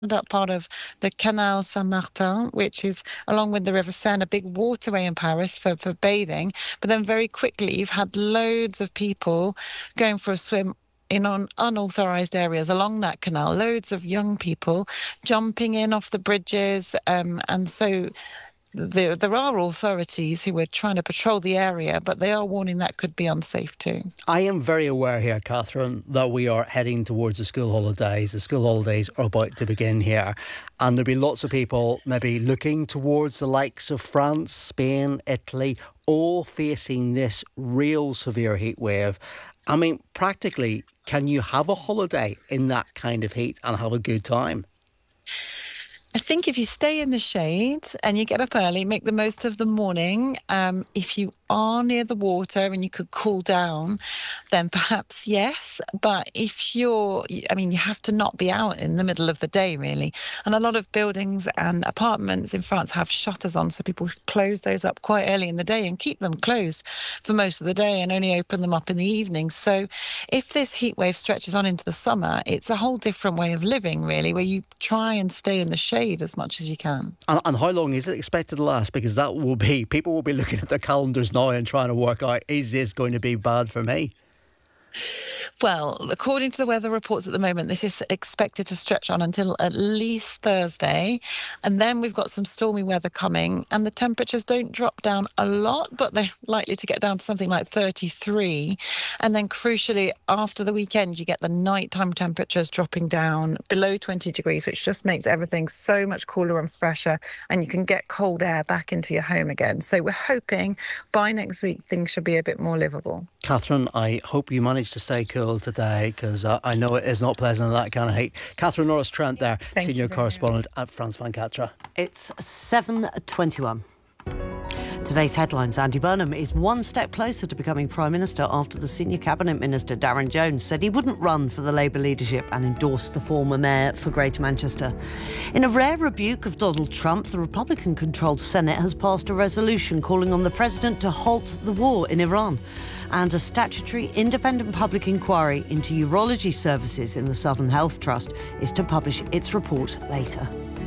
That part of the Canal Saint-Martin, which is along with the River Seine, a big waterway in Paris for bathing. But then very quickly, you've had loads of people going for a swim in on unauthorized areas along that canal, loads of young people jumping in off the bridges. And so there are authorities who are trying to patrol the area, but they are warning that could be unsafe too. I am very aware here, Catherine, that we are heading towards the school holidays. The school holidays are about to begin here, and there'll be lots of people maybe looking towards the likes of France, Spain, Italy, all facing this real severe heat wave. I mean, practically, can you have a holiday in that kind of heat and have a good time? I think if you stay in the shade and you get up early, make the most of the morning. If you are near the water and you could cool down, then perhaps yes. But if you have to not be out in the middle of the day, really. And a lot of buildings and apartments in France have shutters on, so people close those up quite early in the day and keep them closed for most of the day and only open them up in the evening. So if this heat wave stretches on into the summer, it's a whole different way of living, really, where you try and stay in the shade as much as you can. And how long is it expected to last? Because people will be looking at their calendars now and trying to work out, is this going to be bad for me? Well, according to the weather reports at the moment, this is expected to stretch on until at least Thursday. And then we've got some stormy weather coming, and the temperatures don't drop down a lot, but they're likely to get down to something like 33. And then crucially, after the weekend, you get the nighttime temperatures dropping down below 20 degrees, which just makes everything so much cooler and fresher, and you can get cold air back into your home again. So we're hoping by next week, things should be a bit more livable. Catherine, I hope you manage to stay cool today, because I know it is not pleasant in that kind of heat. Catherine Norris-Trent there, senior correspondent at France 24. It's 7:21. Today's headlines. Andy Burnham is one step closer to becoming Prime Minister after the senior Cabinet Minister, Darren Jones, said he wouldn't run for the Labour leadership and endorsed the former Mayor for Greater Manchester. In a rare rebuke of Donald Trump, the Republican-controlled Senate has passed a resolution calling on the President to halt the war in Iran. And a statutory independent public inquiry into urology services in the Southern Health Trust is to publish its report later.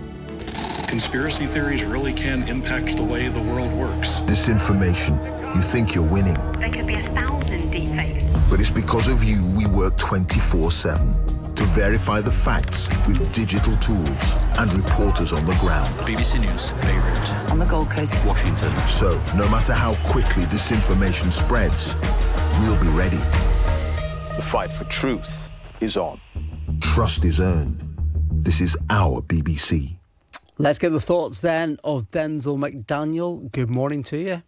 Conspiracy theories really can impact the way the world works. Disinformation. You think you're winning. There could be 1,000 deepfakes. But it's because of you we work 24/7 to verify the facts with digital tools and reporters on the ground. BBC News, Beirut. On the Gold Coast, Washington. So, no matter how quickly disinformation spreads, we'll be ready. The fight for truth is on. Trust is earned. This is our BBC. Let's get the thoughts then of Denzil McDaniel. Good morning to you.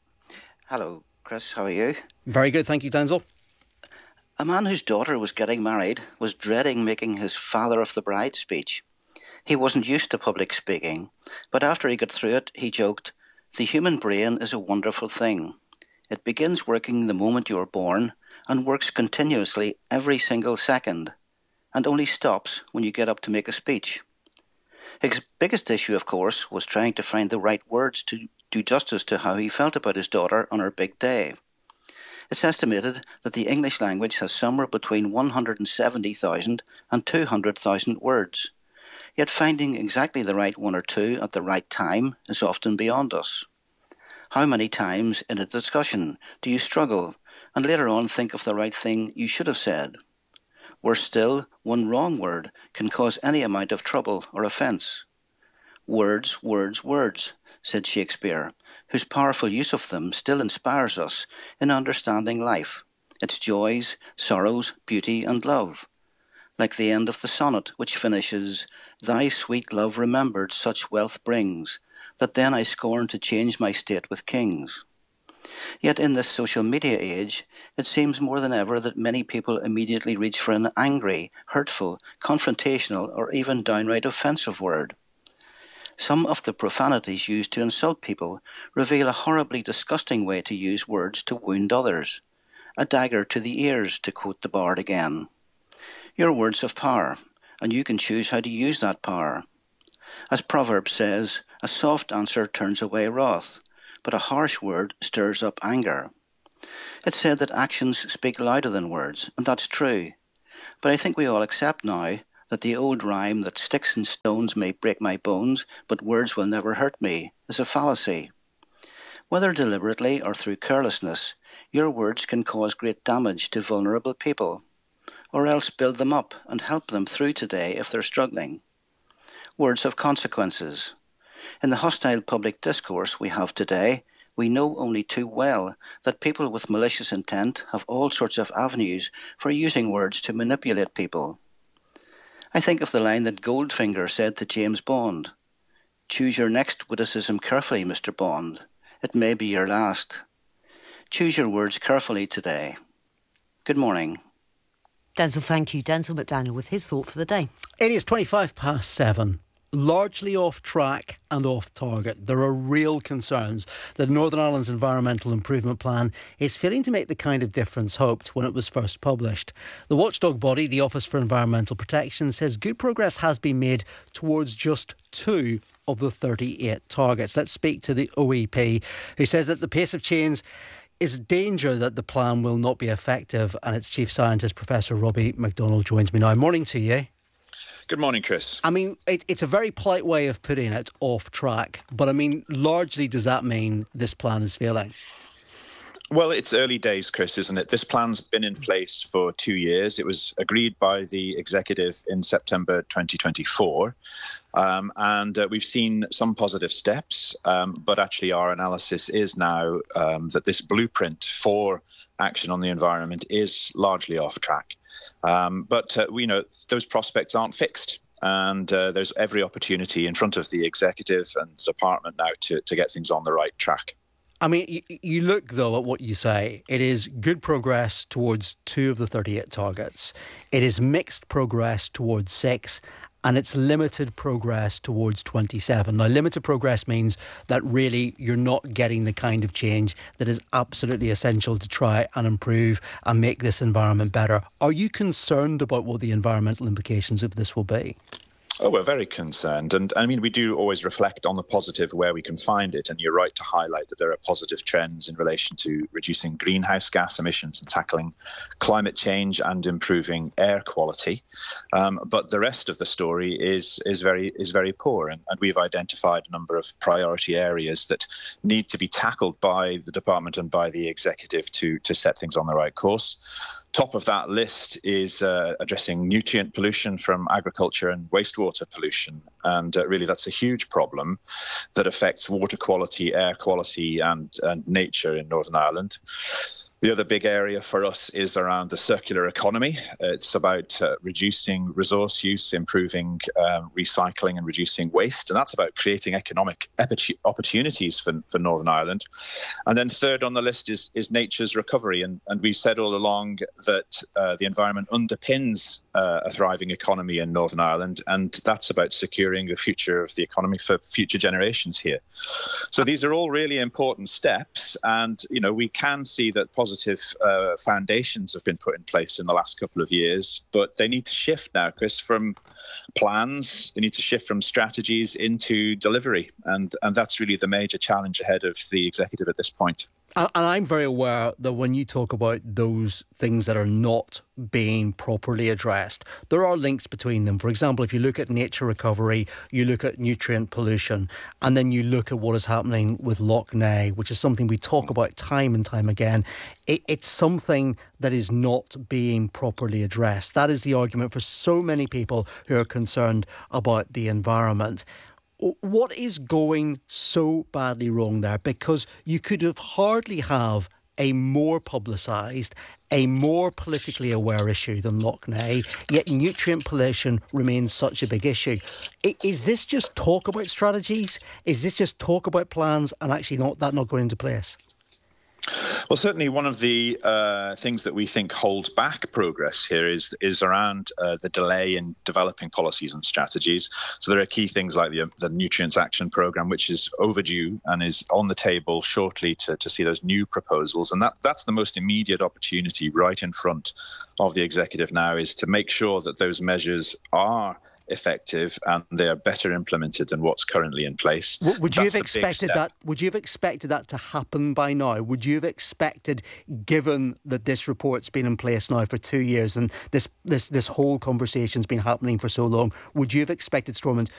Hello, Chris. How are you? Very good, thank you, Denzil. A man whose daughter was getting married was dreading making his father of the bride speech. He wasn't used to public speaking, but after he got through it, he joked, "The human brain is a wonderful thing. It begins working the moment you are born and works continuously every single second, and only stops when you get up to make a speech." His biggest issue, of course, was trying to find the right words to do justice to how he felt about his daughter on her big day. It's estimated that the English language has somewhere between 170,000 and 200,000 words. Yet finding exactly the right one or two at the right time is often beyond us. How many times in a discussion do you struggle and later on think of the right thing you should have said? Worse still, one wrong word can cause any amount of trouble or offence. Words, words, words, said Shakespeare, whose powerful use of them still inspires us in understanding life, its joys, sorrows, beauty and love. Like the end of the sonnet which finishes, "Thy sweet love remembered such wealth brings, that then I scorn to change my state with kings." Yet in this social media age, it seems more than ever that many people immediately reach for an angry, hurtful, confrontational, or even downright offensive word. Some of the profanities used to insult people reveal a horribly disgusting way to use words to wound others. A dagger to the ears, to quote the bard again. Your words have power, and you can choose how to use that power. As Proverbs says, a soft answer turns away wrath, but a harsh word stirs up anger. It's said that actions speak louder than words, and that's true. But I think we all accept now that the old rhyme that sticks and stones may break my bones, but words will never hurt me, is a fallacy. Whether deliberately or through carelessness, your words can cause great damage to vulnerable people, or else build them up and help them through today if they're struggling. Words have consequences. In the hostile public discourse we have today, we know only too well that people with malicious intent have all sorts of avenues for using words to manipulate people. I think of the line that Goldfinger said to James Bond. "Choose your next witticism carefully, Mr. Bond. It may be your last." Choose your words carefully today. Good morning. Denzel, thank you. Denzel McDaniel with his thought for the day. It is 7:25. Largely off track and off target. There are real concerns that Northern Ireland's Environmental Improvement Plan is failing to make the kind of difference hoped when it was first published. The watchdog body, the Office for Environmental Protection, says good progress has been made towards just 2 of the 38 targets. Let's speak to the OEP, who says that the pace of change is a danger that the plan will not be effective, and its Chief Scientist, Professor Robbie McDonald, joins me now. Morning to you. Good morning, Chris. I mean, it's a very polite way of putting it, off track. But I mean, largely, does that mean this plan is failing? Well, it's early days, Chris, isn't it? This plan's been in place for 2 years. It was agreed by the executive in September 2024. And we've seen some positive steps. But actually, our analysis is now that this blueprint for action on the environment is largely off track. But we know those prospects aren't fixed. And there's every opportunity in front of the executive and the department now to get things on the right track. I mean, you look, though, at what you say. It is good progress towards 2 of the 38 targets. It is mixed progress towards 6. And it's limited progress towards 27. Now, limited progress means that really you're not getting the kind of change that is absolutely essential to try and improve and make this environment better. Are you concerned about what the environmental implications of this will be? Oh, we're very concerned. And I mean, we do always reflect on the positive where we can find it. And you're right to highlight that there are positive trends in relation to reducing greenhouse gas emissions and tackling climate change and improving air quality. But the rest of the story is very poor. And we've identified a number of priority areas that need to be tackled by the department and by the executive to set things on the right course. Top of that list is addressing nutrient pollution from agriculture and wastewater pollution. And really, that's a huge problem that affects water quality, air quality and nature in Northern Ireland. The other big area for us is around the circular economy. It's about reducing resource use, improving recycling and reducing waste. And that's about creating economic opportunities for Northern Ireland. And then third on the list is nature's recovery. And we've said all along that the environment underpins a thriving economy in Northern Ireland. And that's about securing the future of the economy for future generations here. So these are all really important steps. And, you know, we can see that positive foundations have been put in place in the last couple of years, but they need to shift now, Chris, from plans. They need to shift from strategies into delivery. And that's really the major challenge ahead of the executive at this point. And I'm very aware that when you talk about those things that are not being properly addressed, there are links between them. For example, if you look at nature recovery, you look at nutrient pollution, and then you look at what is happening with Lough Neagh, which is something we talk about time and time again. It's something that is not being properly addressed. That is the argument for so many people who are concerned about the environment. What is going so badly wrong there? Because you could have hardly have a more publicised, a more politically aware issue than Lough Neagh, yet nutrient pollution remains such a big issue. Is this just talk about strategies? Is this just talk about plans and actually not going into place? Well, certainly one of the things that we think holds back progress here is around the delay in developing policies and strategies. So there are key things like the Nutrients Action Programme, which is overdue and is on the table shortly to see those new proposals. And that's the most immediate opportunity right in front of the executive now, is to make sure that those measures are effective and they are better implemented than what's currently in place. Would you have expected that? Would you have expected that to happen by now? Would you have expected, given that this report's been in place now for 2 years and this whole conversation's been happening for so long, would you have expected, Stormont,